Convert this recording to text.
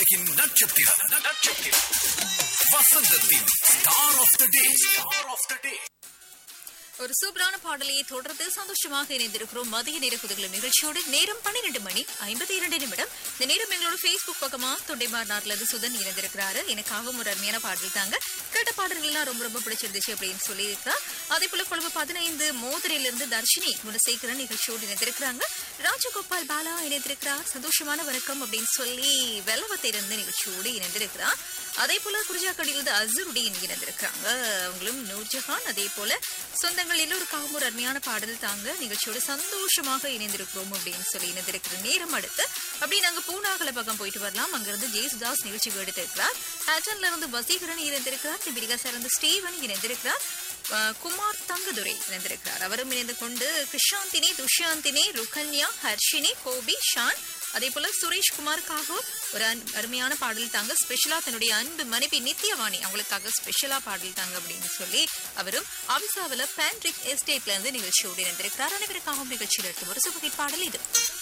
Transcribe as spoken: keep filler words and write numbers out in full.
உலகின் நட்சத்திரம் நட்சத்திரம் வசந்தத்தின் star of the day star of the டே. ஒரு சூப்பரான பாடலையை தொடர்ந்து சந்தோஷமாக இணைந்திருக்கிறோம் மதிய நேர குதிகளும் நிகழ்ச்சியோடு. நேரம் பன்னிரண்டு மணி ஐம்பத்தி இரண்டு நிமிடம். இந்த நேரம் எங்களோட பேஸ்புக் பக்கமா தொண்டைமார் நாட்டுல இருந்து சுதன் இணைந்திருக்கிறாரு. எனக்காகவும் ஒரு அருமையான பாடல் தாங்க, கேட்ட பாடல்கள்லாம் ரொம்ப ரொம்ப பிடிச்சிருந்துச்சு அப்படின்னு சொல்லியிருக்கிறார். அதே போல கொழும்பு பதினைந்து மோதிரையிலிருந்து தர்ஷினி குணசேகரன் நிகழ்ச்சியோடு இணைந்திருக்கிறாங்க. ராஜகோபால் பாலா இணைந்திருக்கிறார். சந்தோஷமான வணக்கம் அப்படின்னு சொல்லி வெள்ளவத்திலிருந்து நிகழ்ச்சியோடு இணைந்திருக்கிறார். அதே போல குறிஞ்சாக்கடியிலிருந்து அசருடீன் இணைந்திருக்கிறாங்க. அவங்களும் நூர்ஜஹான். அதே போல சொந்தங்கள் எல்லோருக்காகவும் ஒரு அருமையான பாடல் தாங்க, நிகழ்ச்சியோடு சந்தோஷமாக இணைந்திருக்கிறோம் அப்படின்னு சொல்லி இணைந்திருக்கிற நேரம் அடுத்து அப்படி நாங்க பூனாகல பக்கம் போயிட்டு வரலாம். அங்கிருந்து ஜேசுதாஸ் நிகழ்ச்சி எடுத்திருக்கிறார். ஹேட்டன்ல இருந்து வசீகரன் இணைந்திருக்கிறார். திபிரிகாசா இருந்து ஸ்டீவன் இணைந்திருக்கிறார். குமார் தங்கதுரை இணைந்திருக்கிறார். அவரும் இணைந்து கொண்டு கிருஷாந்தினி, துஷ்யாந்தினி, ருகன்யா, ஹர்ஷினி, கோபி, ஷான், அதே போல சுரேஷ் குமாருக்காக ஒரு அருமையான பாடல் தாங்க, ஸ்பெஷலா தன்னுடைய அன்பு மனைவி நித்யவாணி அவங்களுக்காக ஸ்பெஷலா பாடல் தாங்க அப்படின்னு சொல்லி அவரும் அவிசாவில பேண்ட்ரிக் எஸ்டேட்ல இருந்து நிகழ்ச்சியோடு இணைந்திருக்கிறார். அனைவருக்காகவும் நிகழ்ச்சியில் எடுத்து ஒரு சுபகை பாடல் இது.